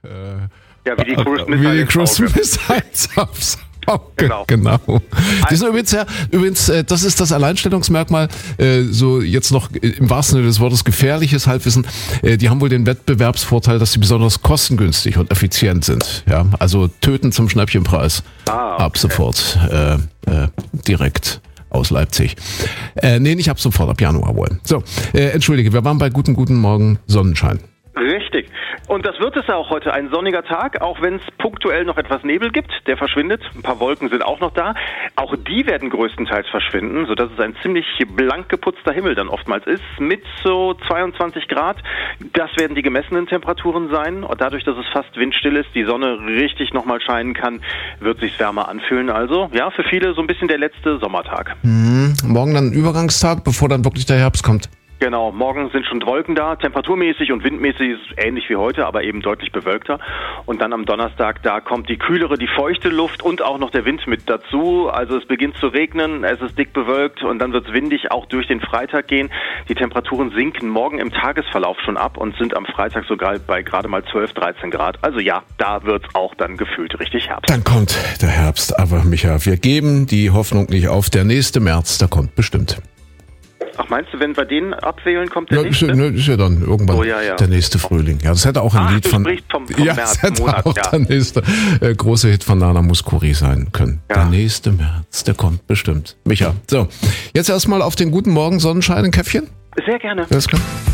Ja, wie die Cruise Missiles aufs Auge. Genau. Die sind übrigens, das ist das Alleinstellungsmerkmal, so jetzt noch im wahrsten Sinne des Wortes gefährliches Halbwissen. Die haben wohl den Wettbewerbsvorteil, dass sie besonders kostengünstig und effizient sind. Ja, also töten zum Schnäppchenpreis. Ab sofort direkt aus Leipzig. Nicht ab sofort, ab Januar wohl. So, entschuldige, wir waren bei guten Morgen Sonnenschein. Richtig. Und das wird es ja auch heute, ein sonniger Tag, auch wenn es punktuell noch etwas Nebel gibt, der verschwindet. Ein paar Wolken sind auch noch da. Auch die werden größtenteils verschwinden, sodass es ein ziemlich blank geputzter Himmel dann oftmals ist, mit so 22 Grad. Das werden die gemessenen Temperaturen sein. Und dadurch, dass es fast windstill ist, die Sonne richtig nochmal scheinen kann, wird sich's wärmer anfühlen. Also, ja, für viele so ein bisschen der letzte Sommertag. Morgen dann ein Übergangstag, bevor dann wirklich der Herbst kommt. Genau, morgen sind schon Wolken da, temperaturmäßig und windmäßig ist es ähnlich wie heute, aber eben deutlich bewölkter. Und dann am Donnerstag, da kommt die kühlere, die feuchte Luft und auch noch der Wind mit dazu. Also es beginnt zu regnen, es ist dick bewölkt und dann wird es windig auch durch den Freitag gehen. Die Temperaturen sinken morgen im Tagesverlauf schon ab und sind am Freitag sogar bei gerade mal 12, 13 Grad. Also ja, da wird es auch dann gefühlt richtig Herbst. Dann kommt der Herbst, aber Micha, wir geben die Hoffnung nicht auf. Der nächste März, der kommt bestimmt. Ach, meinst du, wenn wir den abwählen, kommt der nächste? Ist ja dann irgendwann der nächste Frühling. Ja, das hätte auch ein Lied von... vom März, das hätte auch der nächste große Hit von Nana Mouskouri sein können. Ja. Der nächste März, der kommt bestimmt. Micha, so, jetzt erstmal auf den guten Morgen Sonnenschein, ein Käffchen? Sehr gerne. Alles klar.